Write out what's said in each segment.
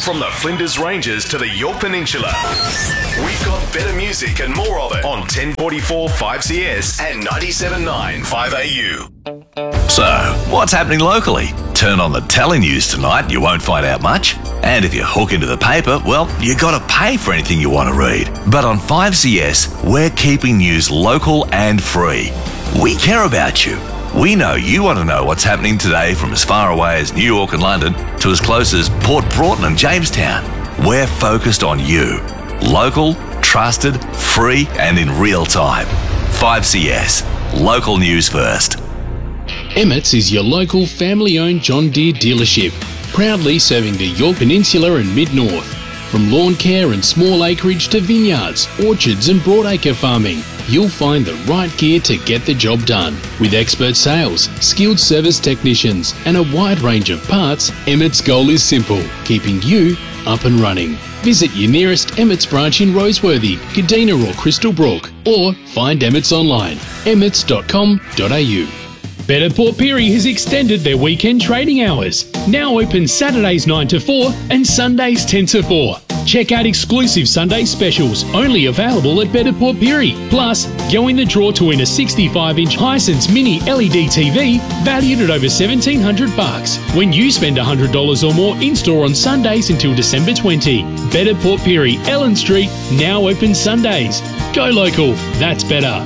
From the Flinders Ranges to the Yorke Peninsula. We've got better music and more of it on 1044 5CS and 97.9 5AU. So, what's happening locally? Turn on the telenews tonight, you won't find out much. And if you hook into the paper, well, you got to pay for anything you want to read. But on 5CS, we're keeping news local and free. We care about you. We know you want to know what's happening today from as far away as New York and London to as close as Port Broughton and Jamestown. We're focused on you. Local, trusted, free and in real time. 5CS. Local news first. Emmett's is your local family-owned John Deere dealership, proudly serving the Yorke Peninsula and Mid-North. From lawn care and small acreage to vineyards, orchards and broadacre farming, you'll find the right gear to get the job done. With expert sales, skilled service technicians and a wide range of parts, Emmett's goal is simple, keeping you up and running. Visit your nearest Emmett's branch in Roseworthy, Kadina or Crystal Brook, or find Emmett's online, emmets.com.au. Better Port Pirie has extended their weekend trading hours. Now open Saturdays 9 to 4 and Sundays 10 to 4. Check out exclusive Sunday specials only available at Better Port Pirie. Plus, go in the draw to win a 65-inch Hisense Mini LED TV valued at over $1,700 when you spend $100 or more in-store on Sundays until December 20. Better Port Pirie, Ellen Street, now open Sundays. Go local, that's better.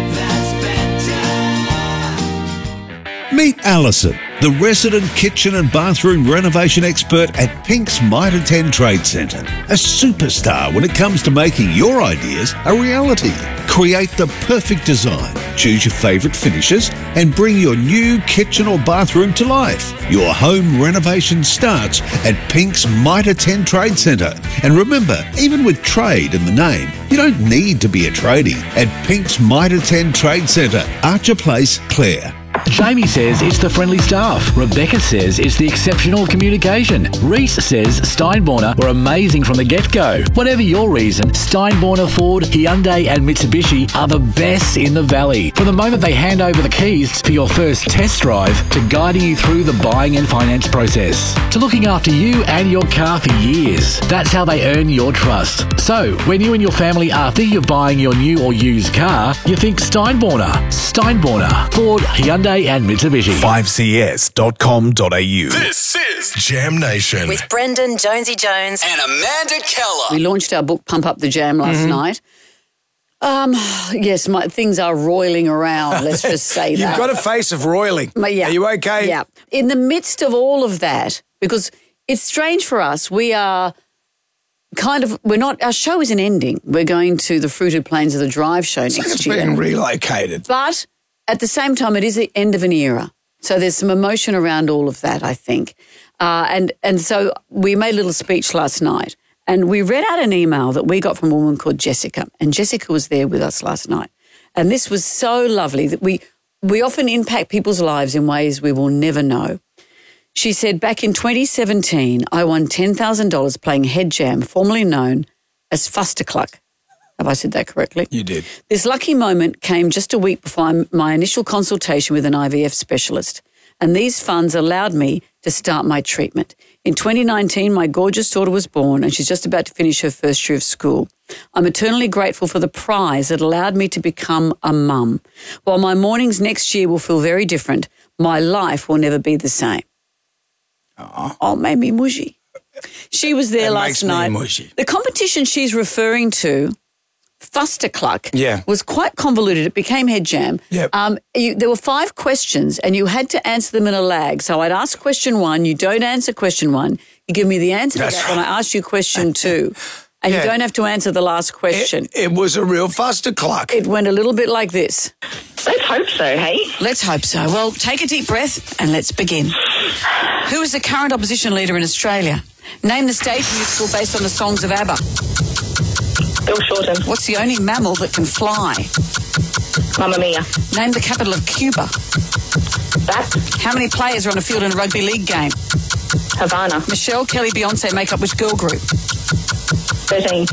Meet Alison, the resident kitchen and bathroom renovation expert at Pink's Mitre 10 Trade Centre. A superstar when it comes to making your ideas a reality. Create the perfect design, choose your favourite finishes and bring your new kitchen or bathroom to life. Your home renovation starts at Pink's Mitre 10 Trade Centre. And remember, even with trade in the name, you don't need to be a tradie at Pink's Mitre 10 Trade Centre, Archer Place, Clare. Jamie says it's the friendly staff. Rebecca says it's the exceptional communication. Reese says Steinborner were amazing from the get-go. Whatever your reason, Steinborner, Ford, Hyundai and Mitsubishi are the best in the valley. From the moment they hand over the keys for your first test drive to guiding you through the buying and finance process to looking after you and your car for years. That's how they earn your trust. So, when you and your family are thinking of buying your new or used car, you think Steinborner. Steinborner, Ford, Hyundai and Mitsubishi. 5cs.com.au. This is Jam Nation. With Brendan Jonesy Jones and Amanda Keller. We launched our book, Pump Up the Jam, last night. Yes, things are roiling around, let's just say that. You've got a face of roiling. Yeah. Are you okay? Yeah. In the midst of all of that, because it's strange for us, we are our show isn't ending. We're going to the Fruited Plains of the Drive show next year. It's being relocated. But at the same time, it is the end of an era. So there's some emotion around all of that, I think. And so we made a little speech last night and we read out an email that we got from a woman called Jessica. And Jessica was there with us last night. And this was so lovely that we often impact people's lives in ways we will never know. She said, back in 2017, I won $10,000 playing head jam, formerly known as Fustercluck. Have I said that correctly? You did. This lucky moment came just a week before my initial consultation with an IVF specialist, and these funds allowed me to start my treatment. In 2019, my gorgeous daughter was born, and she's just about to finish her first year of school. I'm eternally grateful for the prize that allowed me to become a mum. While my mornings next year will feel very different, my life will never be the same. Oh, it made me mushy. She was there last night. Mushy. The competition she's referring to, Fustercluck, was quite convoluted. It became head jam. Yep. There were 5 questions and you had to answer them in a lag. So I'd ask question 1, you don't answer question 1, you give me the answer to that when I ask you question 2. And you don't have to answer the last question. It was a real Fustercluck. It went a little bit like this. Let's hope so, hey? Let's hope so. Well, take a deep breath and let's begin. Who is the current opposition leader in Australia? Name the stage musical based on the songs of ABBA. Bill Shorten. What's the only mammal that can fly? Mamma Mia. Name the capital of Cuba. That. How many players are on a field in a rugby league game? Havana. Michelle, Kelly, Beyonce make up which girl group? 13.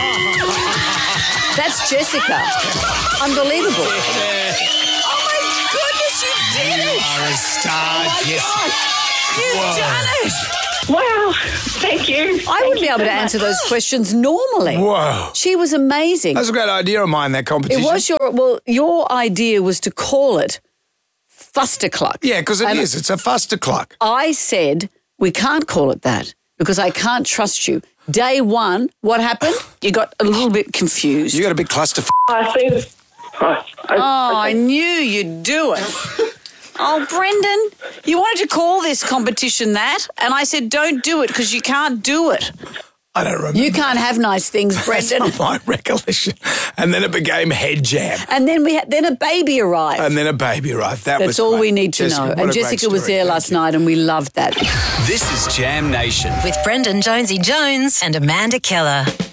That's Jessica. Unbelievable. Oh my goodness, you did it! You are a star, Oh my God. You've done it! Wow. Thank you. I wouldn't be able to answer those questions normally. Whoa. She was amazing. That's a great idea of mine, that competition. It was your idea was to call it Fustercluck. Yeah, because it is. It's a Fustercluck. I said, we can't call it that because I can't trust you. Day one, what happened? You got a little bit confused. You got a bit cluster. I see. I knew you'd do it. Oh, Brendan, you wanted to call this competition that, and I said, don't do it because you can't do it. I don't remember. You can't have nice things, Brendan. That's not my recollection. And then it became head jam. And then then a baby arrived. That's all great. we need to Jessica, know. what And a great Jessica was story. there Thank last you. night, and we loved that. This is Jam Nation. With Brendan Jonesy Jones and Amanda Keller.